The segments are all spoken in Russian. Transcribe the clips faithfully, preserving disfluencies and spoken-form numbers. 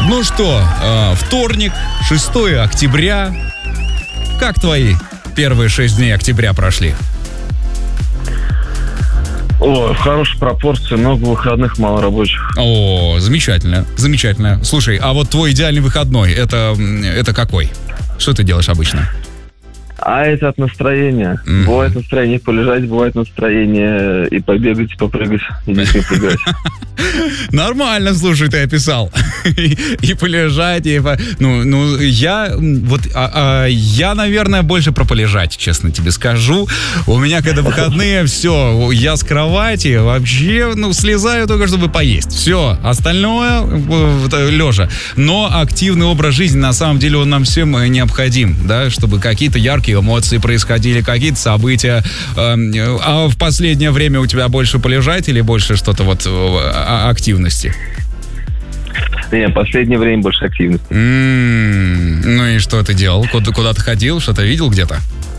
Ну что, э, вторник, шестое октября. Как твои первые шесть дней октября прошли? О, в хорошей пропорции, много выходных, мало рабочих. О, замечательно, замечательно. Слушай, а вот твой идеальный выходной, это, это какой? Что ты делаешь обычно? А это от настроения. Mm-hmm. Бывает настроение полежать, бывает настроение и побегать, и попрыгать, и детьми поиграть. Нормально, слушай, ты описал. и, и полежать, и... По... Ну, ну, я... Вот, а, а, я, наверное, больше про полежать, честно тебе скажу. У меня, когда выходные, все, я с кровати вообще, ну, слезаю только, чтобы поесть. Все, остальное лежа. Но активный образ жизни, на самом деле, он нам всем необходим, да, чтобы какие-то яркие эмоции происходили, какие-то события. А в последнее время у тебя больше полежать или больше что-то вот активности? Не, в последнее время больше активности. Mm-hmm. Ну и что ты делал? Куда, куда ты ходил? Что-то видел где-то?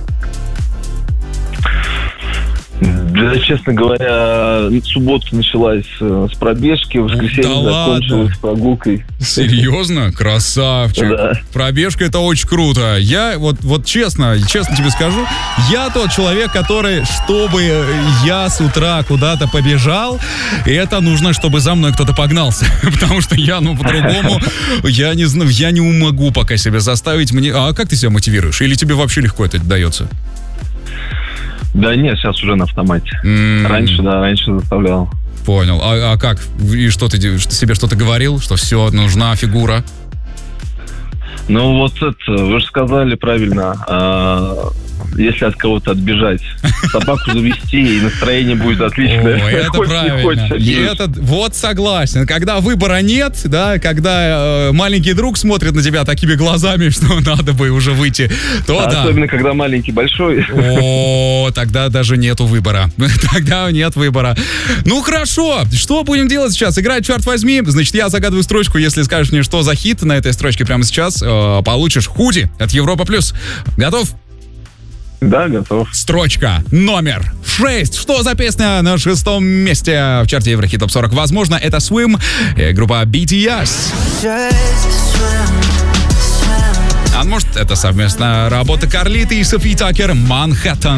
Да, честно говоря, суббота началась с пробежки, воскресенье да закончилась ладно? прогулкой. Серьезно? Красавчик. Да. Пробежка — это очень круто. Я вот, вот честно, честно тебе скажу, я тот человек, который, чтобы я с утра куда-то побежал, это нужно, чтобы за мной кто-то погнался. Потому что я, ну, по-другому, я не знаю, я не могу пока себя заставить. Мне. А как ты себя мотивируешь? Или тебе вообще легко это дается? Да нет, сейчас уже на автомате. Mm. Раньше, да, раньше заставлял. Понял. А, а как? И что ты себе что-то говорил? Что все, нужна фигура? Ну вот это, вы же сказали правильно. А, если от кого-то отбежать, собаку завести, и настроение будет отличное. О, это хочешь, правильно. Хочешь, и это, вот согласен. Когда выбора нет, да, когда э, маленький друг смотрит на тебя такими глазами, что надо бы уже выйти, то а да. Особенно, когда маленький большой. О, тогда даже нету выбора. Тогда нет выбора. Ну, хорошо. Что будем делать сейчас? Играть, черт возьми. Значит, я загадываю строчку. Если скажешь мне, что за хит на этой строчке прямо сейчас, э, получишь худи от Европа Плюс. Готов? Да, готов. Строчка номер шесть. Что за песня на шестом месте в чарте Еврохит Топ сорок? Возможно, это Swim, группа би ти эс. А может, это совместная работа Карлиты и Софи Такер, «Манхэттен».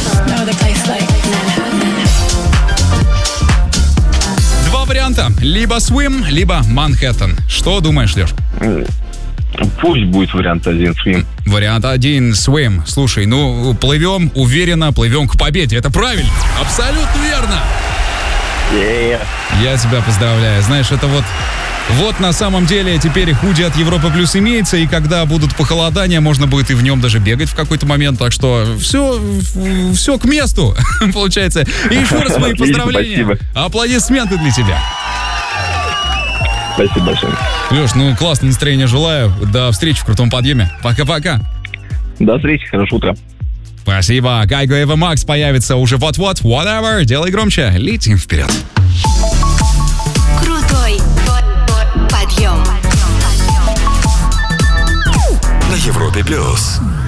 Два варианта. Либо Swim, либо «Манхэттен». Что думаешь, Леш? Пусть будет вариант один, Swim. Вариант один, Swim. Слушай, ну, плывем уверенно, плывем к победе. Это правильно. Абсолютно верно. Yeah. Я тебя поздравляю. Знаешь, это вот... Вот на самом деле теперь худи от Европа Плюс имеется, и когда будут похолодания, можно будет и в нем даже бегать в какой-то момент. Так что все, все к месту, получается. И еще раз мои поздравления. Спасибо. Аплодисменты для тебя. Спасибо большое. Леш, ну классное настроение желаю. До встречи в крутом подъеме. Пока-пока. До встречи, хорошего утра. Спасибо. Гайго Эва Макс появится уже вот-вот. Whatever. Делай громче. Летим вперед. Крутой подъем. На Европе Плюс.